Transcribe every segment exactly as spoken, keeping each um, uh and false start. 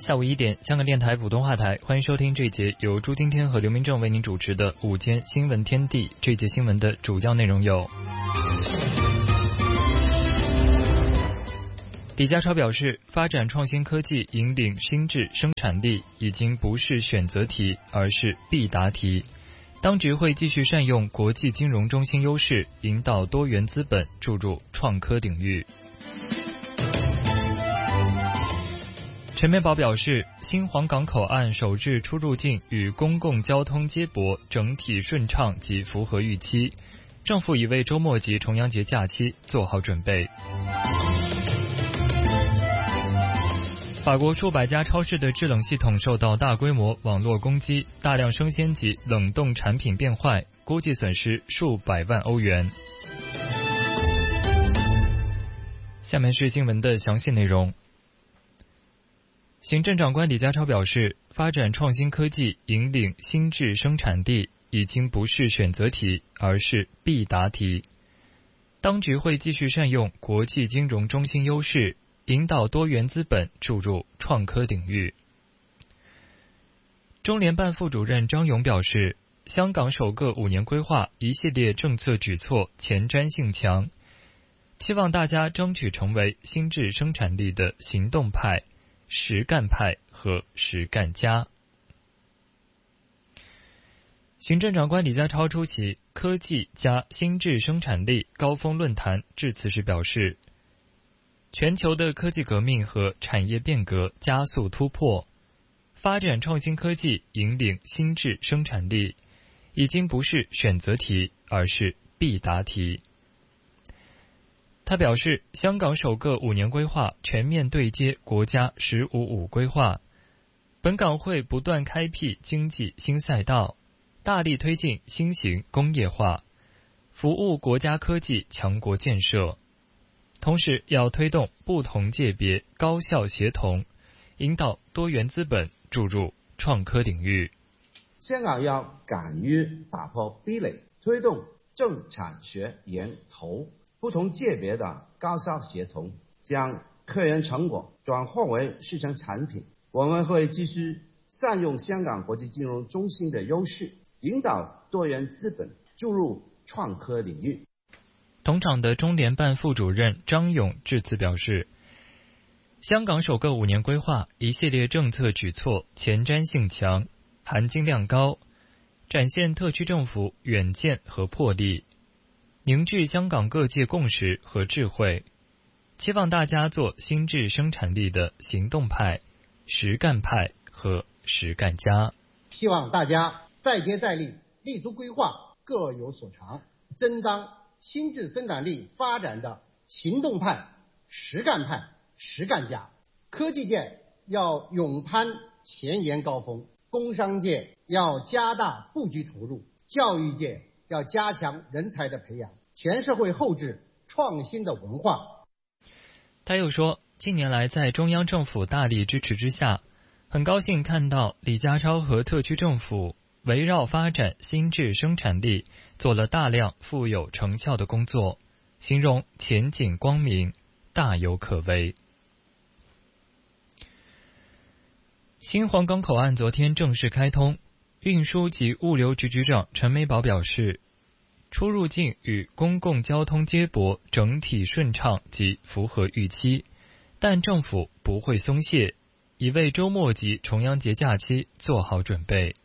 下午一点，香港电台普通话台，欢迎收听这一节由朱丁天和刘明正为您主持的午间新闻天地。这一节新闻的主要内容有：李家超表示，发展创新科技引领新质生产力已经不是选择题，而是必答题。当局会继续善用国际金融中心优势，引导多元资本注入创科领域。陈美宝表示，新皇岗口岸首日出入境与公共交通接驳整体顺畅及符合预期，政府已为周末及重阳节假期做好准备。法国数百家超市的制冷系统受到大规模网络攻击，大量生鲜及冷冻产品变坏，估计损失数百万欧元。下面是新闻的详细内容。行政长官李家超表示，发展创新科技引领新质生产力已经不是选择题，而是必答题。当局会继续善用国际金融中心优势，引导多元资本注入创科领域。中联办副主任张勇表示，香港首个五年规划一系列政策举措前瞻性强，期望大家争取成为新质生产力的行动派、实干派和实干家。行政长官李家超出席科技加新质生产力高峰论坛致辞时表示，全球的科技革命和产业变革加速突破，发展创新科技引领新质生产力已经不是选择题，而是必答题。他表示，香港首个五年规划全面对接国家十五五规划，本港会不断开辟经济新赛道，大力推进新型工业化，服务国家科技强国建设。同时要推动不同界别高效协同，引导多元资本注入创科领域。 香港要敢于打破壁垒，推动政产学研投不同界别的高效协同，将科研成果转化为市场产品。我们会继续善用香港国际金融中心的优势，引导多元资本注入创科领域。 同场的中联办副主任张勇致辞表示，香港首个五年规划一系列政策举措前瞻性强，含金量高，展现特区政府远见和魄力，凝聚香港各界共识和智慧，期望大家做新质生产力的行动派、实干派和实干家。 希望大家再接再厉，立足规划，各有所长，真当新质生产力发展的行动派、实干派、实干家。科技界要勇攀前沿高峰，工商界要加大布局投入，教育界要加强人才的培养，全社会厚植创新的文化。 他又说，近年来在中央政府大力支持之下，很高兴看到李家超和特区政府围绕发展新质生产力做了大量富有成效的工作，形容前景光明，大有可为。新皇岗口岸昨天正式开通，运输及物流局局长陈美宝表示，出入境与公共交通接驳整体顺畅及符合预期，但政府不会松懈，已为周末及重阳节假期做好准备。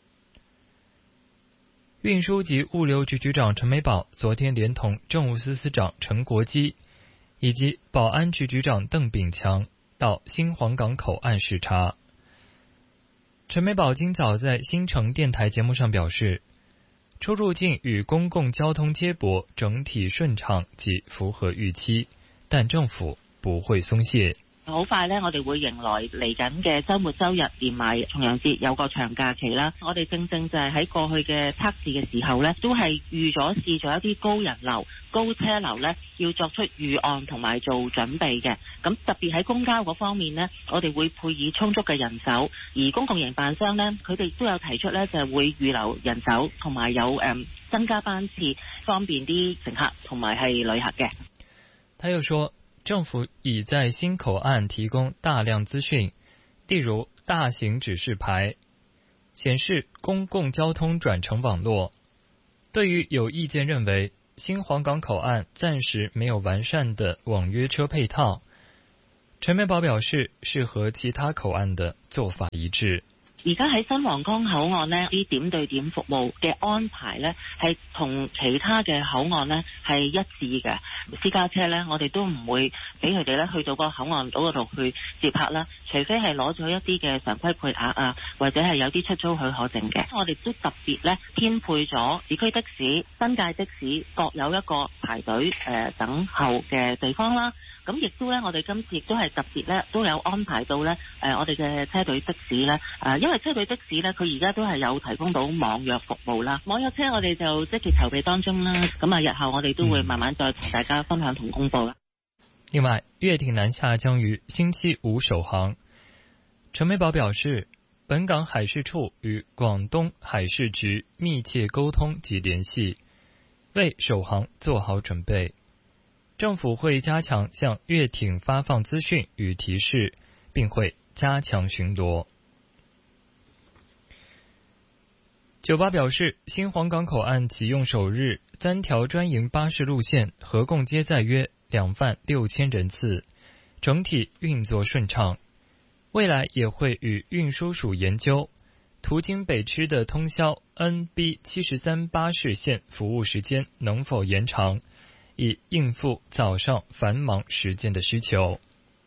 运输及物流局局长陈美宝昨天连同政务司司长陈国基以及保安局局长邓炳强到新皇岗口岸视察。陈美宝今早在新城电台节目上表示，出入境与公共交通接驳整體順暢及符合預期，但政府不會鬆懈。 好快呢，我哋會迎來嚟緊嘅週末週日，連埋重陽節有個長假期啦。我哋正正就係喺過去嘅測試嘅時候呢，都係預咗試咗一啲高人流、高車流呢，要作出預案同埋做準備嘅。咁特別喺公交嗰方面呢，我哋會配以充足嘅人手，而公共營辦商呢，佢哋都有提出呢，就係會預留人手同埋有誒增加班次，方便啲乘客同埋係旅客嘅。 他又說，政府已在新口岸提供大量資訊， 例如大型指示牌显示公共交通转乘网络。对于有意见认为新皇岗口岸暂时没有完善的网约车配套，陈美寶表示是和其他口岸的做法一致。 而家喺新皇崗口岸呢啲點對點服務嘅安排呢，係同其他嘅口岸呢係一致嘅。私家車呢，我哋都唔會俾佢哋呢去到個口岸島嗰度去接客啦，除非係攞咗一啲嘅常規配額啊，或者係有啲出租許可證嘅。我哋都特別呢編配咗市區的士、新界的士各有一個排隊誒、呃、等候嘅地方啦。咁亦都咧，我哋今次亦都係特別咧，都有安排到咧，誒、呃，我哋嘅車隊的士咧，誒、呃，因為車隊的士咧，佢而家都係有提供到網約服務啦。網約車我哋就積極籌備當中啦，咁啊，日後我哋都會慢慢再同大家分享同公佈啦。 另外，粵挺南下將於星期五首航。陳美寶表示，本港海事處與廣東海事局密切溝通及聯繫，為首航做好準備。政府會加強向粵挺發放資訊與提示，並會加強巡邏。九巴表示，新皇崗口岸啟用首日，三條專營巴士路線合共接載約兩萬六千人次，整體運作順暢。未來也會與運輸署研究，途經北區的通宵 N B 七十三巴士線服務時間能否延長，以應付早上繁忙時間的需求。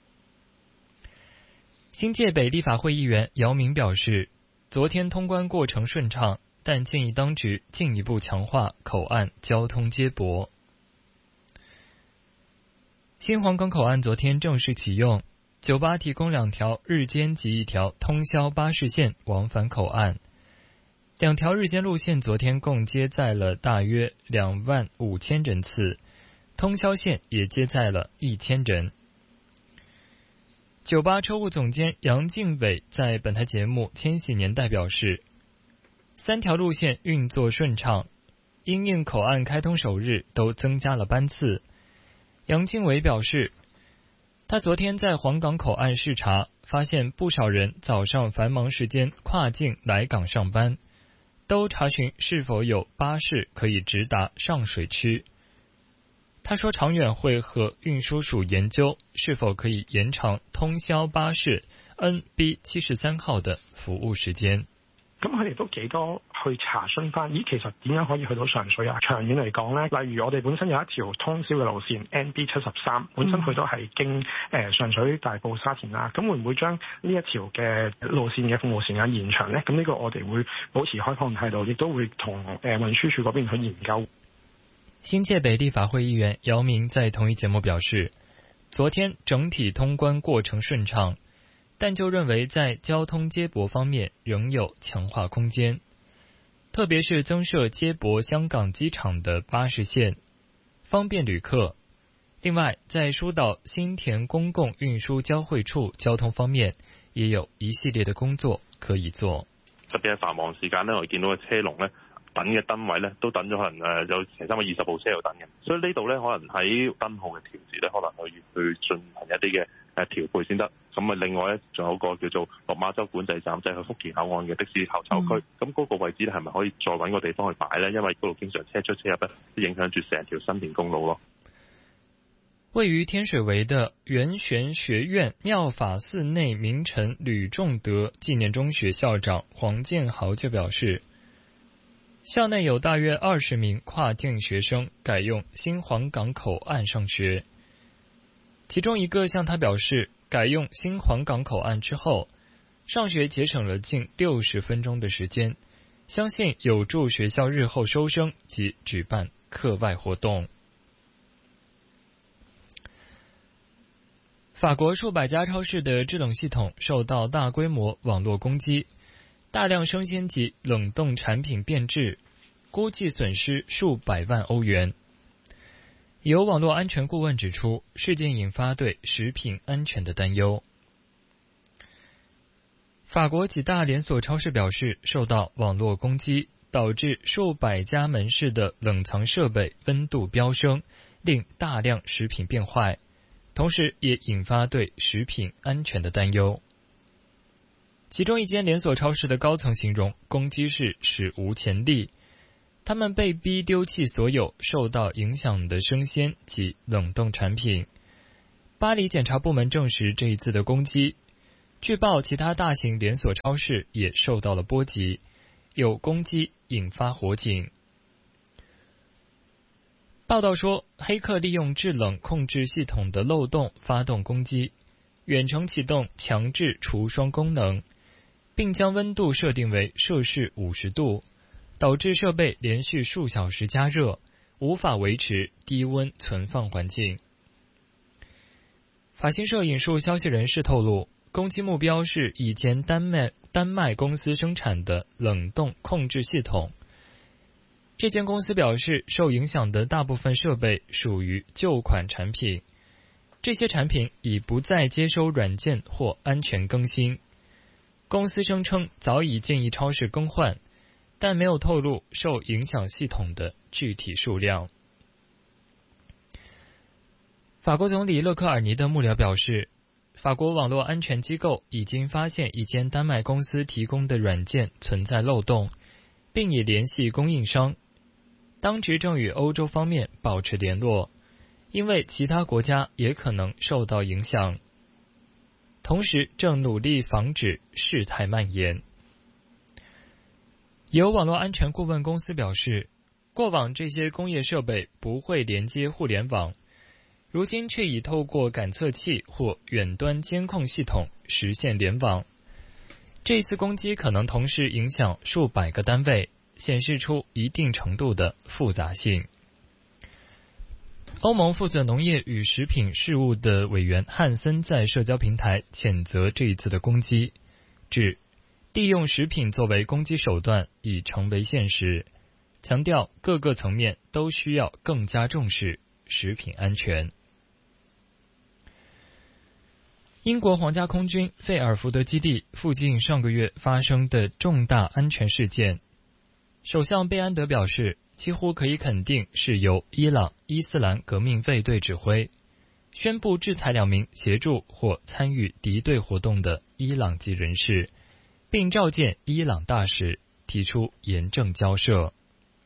新界北立法會議員姚明表示，昨天通關過程順暢，但建議當局進一步強化口岸交通接駁。新皇崗口岸昨天正式啟用，九巴提供兩條日間及一條通宵巴士線往返口岸。兩條日間路線昨天共接載了大約兩萬五千人次，通宵線也接載了一千人。九巴車務總監楊敬偉在本台節目《千禧年代》表示，三條路線運作順暢，因應口岸開通首日都增加了班次。楊敬偉表示，他昨天在皇崗口岸視察，發現不少人早上繁忙時間跨境來港上班，都查詢是否有巴士可以直達上水區。他說長遠會和運輸署研究是否可以延長通宵巴士 N B 七十三號的服務時間。 咁佢哋都幾多去查詢翻，咦，其實點樣可以去到上水啊？長遠嚟講呢，例如我哋本身有一條通宵嘅路線 N B 七十三，本身佢都係經誒、呃、上水、大埔、沙田啦。咁會唔會將呢一條嘅路線嘅服務時間延長呢？咁呢個我哋會保持開放態度，亦都會同誒運輸署嗰邊去研究。 新界北立法會議員姚明在同一節目表示，昨天整體通關過程順暢，但就認為在交通接駁方面仍有強化空間，特別是增設接駁香港機場的巴士線，方便旅客。另外，在疏導新田公共運輸交匯處交通方面，也有一系列的工作可以做。 特別係繁忙時間呢，我哋見到嘅車龍呢，等嘅燈位咧，都等咗可能誒有成三百二十部車喺度等嘅，所以呢度咧可能喺燈號嘅調節咧，可能可以去進行一啲嘅誒調配先得。咁啊，另外咧仲有個叫做落馬洲管制站，即係去福田口岸嘅的士候籌區。咁嗰、嗯、個位置咧係咪可以再揾個地方去擺咧？因為嗰度經常車出車入咧，都影響住成條新田公路咯。 位於天水圍的元玄學院妙法寺內名臣呂仲德紀念中學校長黃建豪就表示，校內有大約二十名跨境學生改用新皇崗口岸上學，其中一個向他表示，改用新皇崗口岸之後，上學節省了近六十分鐘的時間，相信有助學校日後收生及舉辦課外活動。法國數百家超市的制冷系統受到大規模網絡攻擊，大量生鮮及冷凍產品變質，估計損失數百萬歐元。有網絡安全顧問指出，事件引發對食品安全的擔憂。法國幾大連鎖超市表示，受到網絡攻擊，導致數百家門市的冷藏設備溫度飆升，令大量食品變壞，同時也引發對食品安全的擔憂。 其中一间连锁超市的高层形容攻击是史无前例，他们被逼丢弃所有受到影响的生鲜及冷冻产品。巴黎检察部门证实这一次的攻击，据报其他大型连锁超市也受到了波及，有攻击引发火警。报道说，黑客利用制冷控制系统的漏洞发动攻击，远程启动强制除霜功能，并将温度设定为摄氏五十度，导致设备连续数小时加热，无法维持低温存放环境。法新社引述消息人士透露，攻击目标是一间丹麦丹麦公司生产的冷冻控制系统。这间公司表示，受影响的大部分设备属于旧款产品，这些产品已不再接收软件或安全更新。公司声称早已建议超市更换，但没有透露受影响系统的具体数量。法国总理勒克尔尼的幕僚表示，法国网络安全机构已经发现一间丹麦公司提供的软件存在漏洞，并已联系供应商。当局正与欧洲方面保持联络，因为其他国家也可能受到影响，同时正努力防止事态蔓延。有网络安全顾问公司表示，过往这些工业设备不会连接互联网，如今却已透过感测器或远端监控系统实现联网。这次攻击可能同时影响数百个单位，显示出一定程度的复杂性。欧盟负责农业与食品事务的委员汉森在社交平台谴责这一次的攻击，指利用食品作为攻击手段已成为现实，强调各个层面都需要更加重视食品安全。英国皇家空军费尔福德基地附近上个月发生的重大安全事件，首相贝安德表示，几乎可以肯定是由伊朗伊斯兰革命卫队指挥，宣布制裁两名协助或参与敌对活动的伊朗籍人士，并召见伊朗大使，提出严正交涉。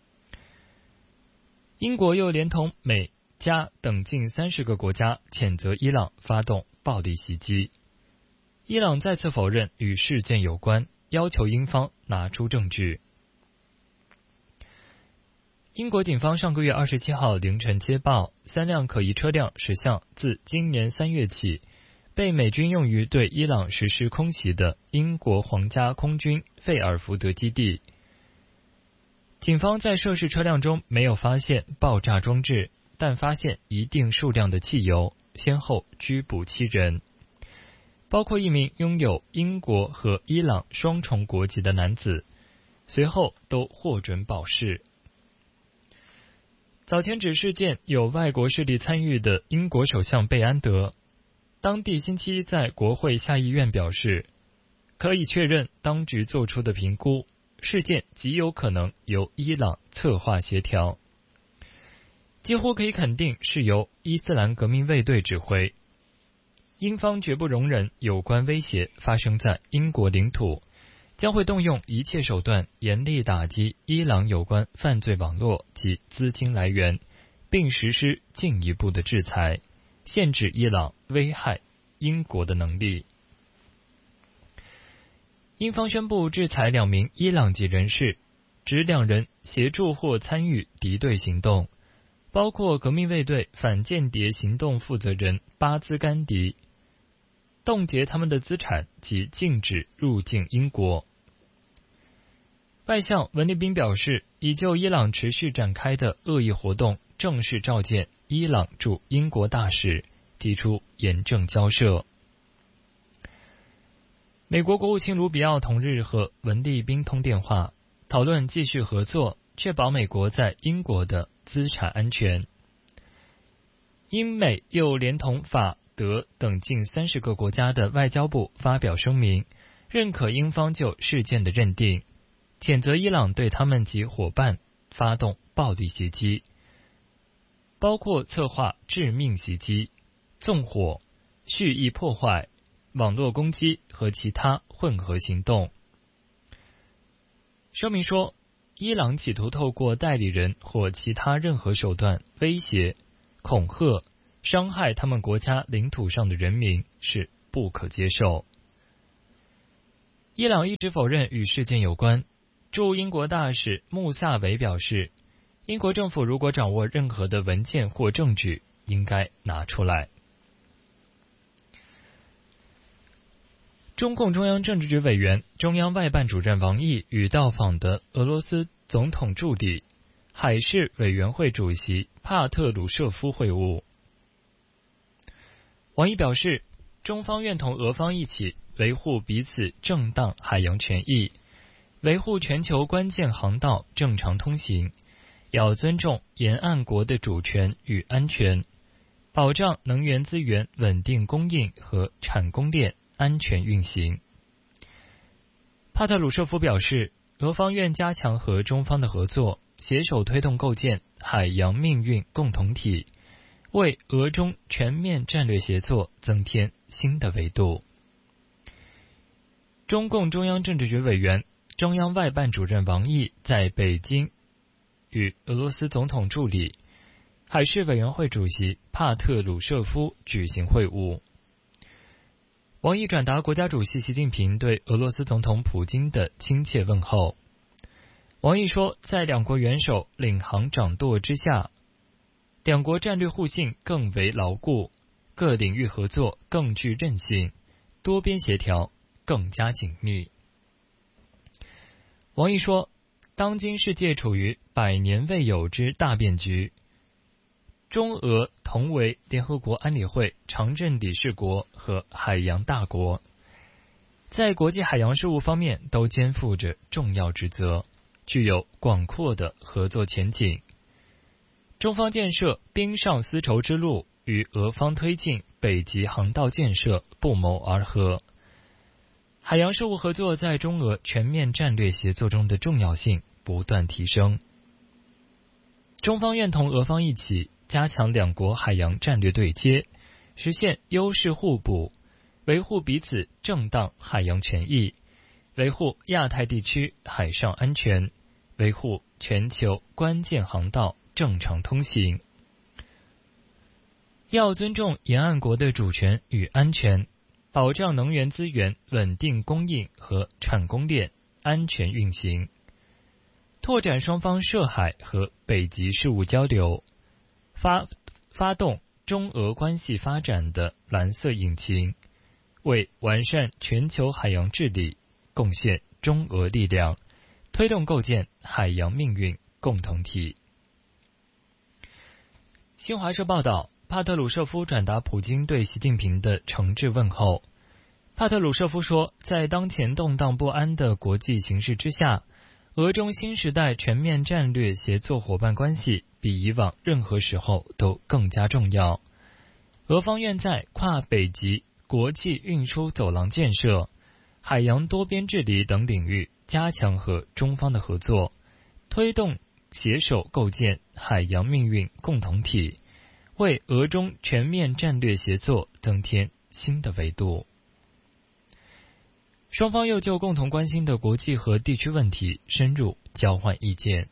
英国又连同美、加等近三十个国家谴责伊朗发动暴力袭击。伊朗再次否认与事件有关，要求英方拿出证据。英国警方上个月二十七号凌晨接报，三辆可疑车辆驶向自今年三月起被美军用于对伊朗实施空袭的英国皇家空军费尔福德基地。警方在涉事车辆中没有发现爆炸装置，但发现一定数量的汽油，先后拘捕七人，包括一名拥有英国和伊朗双重国籍的男子，随后都获准保释。早前指事件有外国势力参与的英国首相贝安德，当地星期一在国会下议院表示，可以确认当局做出的评估，事件极有可能由伊朗策划协调，几乎可以肯定是由伊斯兰革命卫队指挥。英方绝不容忍有关威胁发生在英国领土，将会动用一切手段严厉打击伊朗有关犯罪网络及资金来源，并实施进一步的制裁，限制伊朗危害英国的能力。英方宣布制裁两名伊朗籍人士，指两人协助或参与敌对行动，包括革命卫队反间谍行动负责人巴兹甘迪，冻结他们的资产及禁止入境英国。外相文立斌表示，已就伊朗持续展开的恶意活动正式召见伊朗驻英国大使，提出严正交涉。美国国务卿卢比奥同日和文立斌通电话，讨论继续合作，确保美国在英国的资产安全。英美又连同法、德等近三十个国家的外交部发表声明，认可英方就事件的认定，谴责伊朗对他们及伙伴发动暴力袭击，包括策划致命袭击、纵火、蓄意破坏、 网络攻击和其他混合行动。声明说，伊朗企图透过代理人或其他任何手段威胁、恐吓、伤害他们国家领土上的人民是不可接受。伊朗一直否认与事件有关。驻英国大使穆萨维表示，英国政府如果掌握任何的文件或证据，应该拿出来。中共中央政治局委员、中央外办主任王毅与到访的俄罗斯总统助理、海事委员会主席帕特鲁舍夫会晤。王毅表示，中方愿同俄方一起维护彼此正当海洋权益，维护全球关键航道正常通行，要尊重沿岸国的主权与安全，保障能源资源稳定供应和产供链安全运行。帕特鲁舍夫表示，俄方愿加强和中方的合作，携手推动构建海洋命运共同体，为俄中全面战略协作增添新的维度。中共中央政治局委员、中央外办主任王毅在北京与俄罗斯总统助理、海事委员会主席帕特鲁舍夫举行会晤。王毅转达国家主席习近平对俄罗斯总统普京的亲切问候。王毅说，在两国元首领航掌舵之下，两国战略互信更为牢固，各领域合作更具韧性，多边协调更加紧密。王毅说，当今世界处于百年未有之大变局，中俄同为联合国安理会常任理事国和海洋大国，在国际海洋事务方面都肩负着重要职责，具有广阔的合作前景。中方建设冰上丝绸之路与俄方推进北极航道建设不谋而合，海洋事务合作在中俄全面战略协作中的重要性不断提升。中方愿同俄方一起加强两国海洋战略对接，实现优势互补，维护彼此正当海洋权益，维护亚太地区海上安全，维护全球关键航道正常通行。要尊重沿岸国的主权与安全，保障能源资源稳定供应和产供链安全运行，拓展双方涉海和北极事务交流，发发动中俄关系发展的蓝色引擎，为完善全球海洋治理贡献中俄力量，推动构建海洋命运共同体。新华社报道，帕特鲁舍夫转达普京对习近平的诚挚问候。帕特鲁舍夫说，在当前动荡不安的国际形势之下，俄中新时代全面战略协作伙伴关系比以往任何时候都更加重要。俄方愿在跨北极国际运输走廊建设、海洋多边治理等领域加强和中方的合作，推动携手构建海洋命运共同体，为俄中全面战略协作增添新的维度。双方又就共同关心的国际和地区问题深入交换意见。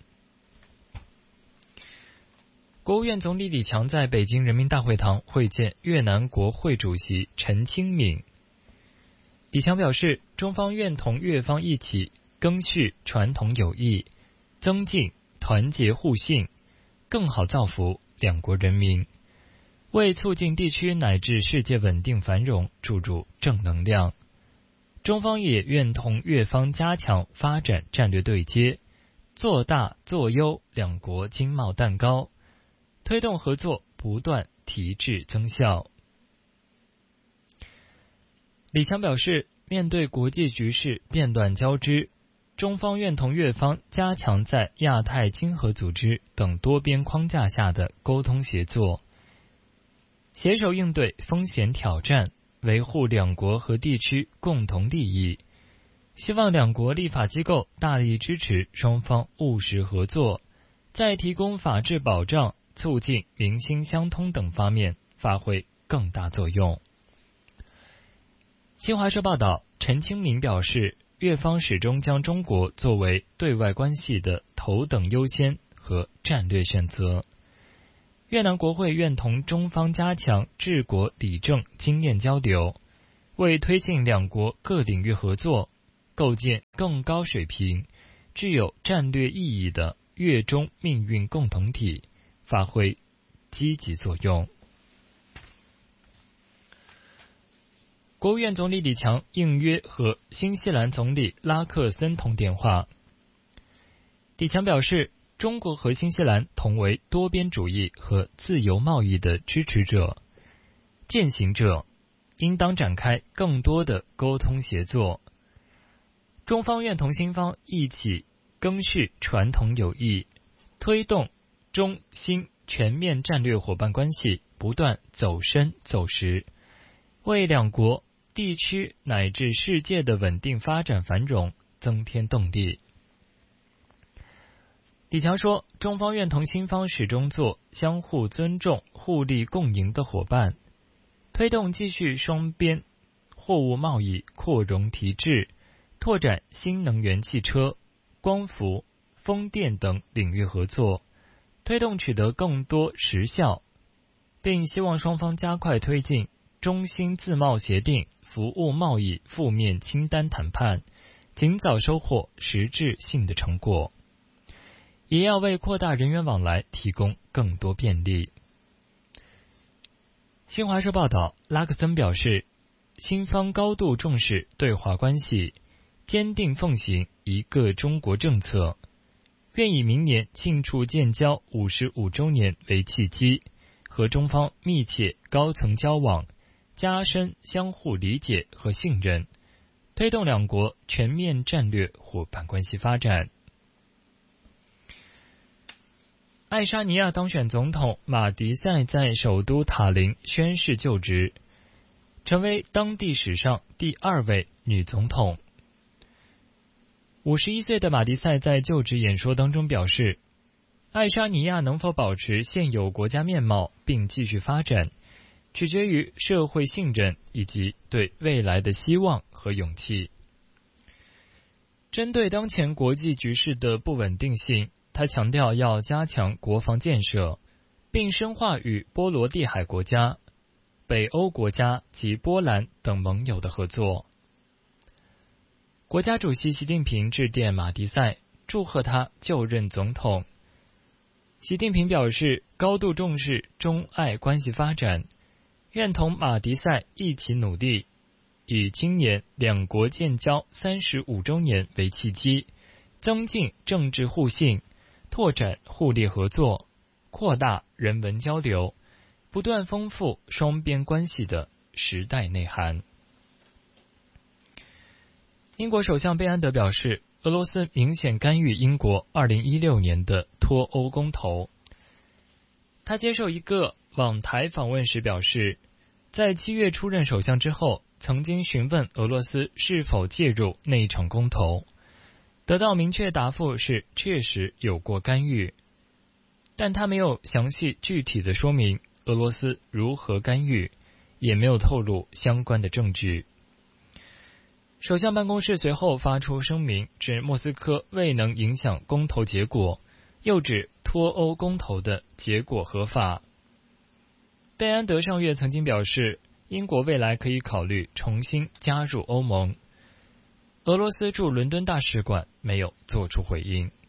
国务院总理李强在北京人民大会堂会见越南国会主席陈清敏。李强表示，中方愿同越方一起赓续传统友谊，增进团结互信，更好造福两国人民，为促进地区乃至世界稳定繁荣注入正能量。中方也愿同越方加强发展战略对接，做大做优两国经贸蛋糕，推动合作不断提质增效。李强表示，面对国际局势变乱交织，中方愿同越方加强在亚太经合组织等多边框架下的沟通协作，携手应对风险挑战，维护两国和地区共同利益。希望两国立法机构大力支持双方务实合作，在提供法治保障、促进民心相通等方面发挥更大作用。 新华社报道，陈清明表示，越方始终将中国作为对外关系的头等优先和战略选择。越南国会愿同中方加强治国理政经验交流，为推进两国各领域合作，构建更高水平、具有战略意义的越中命运共同体发挥积极作用。国务院总理李强应约和新西兰总理拉克森通电话。李强表示，中国和新西兰同为多边主义和自由贸易的支持者、践行者，应当展开更多的沟通协作。中方愿同新方一起更续传统友谊，推动中新全面战略伙伴关系不断走深走实，为两国、地区乃至世界的稳定发展繁荣增添动力。李强说，中方愿同新方始终做相互尊重、互利共赢的伙伴，推动继续双边货物贸易扩容提质，拓展新能源汽车、光伏、风电等领域合作，推动取得更多实效，并希望双方加快推进中新自贸协定服务贸易负面清单谈判，尽早收获实质性的成果，也要为扩大人员往来提供更多便利。新华社报道，拉克森表示，新方高度重视对华关系，坚定奉行一个中国政策，愿以明年庆祝建交五十五周年为契机，和中方密切高层交往，加深相互理解和信任，推动两国全面战略伙伴关系发展。爱沙尼亚当选总统马迪赛在首都塔林宣誓就职，成为当地史上第二位女总统。五十一岁的马迪赛在就职演说当中表示，爱沙尼亚能否保持现有国家面貌并继续发展，取决于社会信任以及对未来的希望和勇气。针对当前国际局势的不稳定性，他强调要加强国防建设，并深化与波罗的海国家、北欧国家及波兰等盟友的合作。国家主席习近平致电马迪赛，祝贺他就任总统。习近平表示，高度重视中爱关系发展，愿同马迪赛一起努力，以今年两国建交三十五周年为契机，增进政治互信，拓展互利合作，扩大人文交流，不断丰富双边关系的时代内涵。英国首相贝安德表示，俄罗斯明显干预英国二零一六年的脱欧公投。他接受一个网台访问时表示，在七月出任首相之后，曾经询问俄罗斯是否介入那一场公投，得到明确答复是确实有过干预，但他没有详细具体的说明俄罗斯如何干预，也没有透露相关的证据。首相办公室随后发出声明，指莫斯科未能影响公投结果，又指脱欧公投的结果合法。贝安德上月曾经表示，英国未来可以考虑重新加入欧盟。俄罗斯驻伦敦大使馆没有做出回应。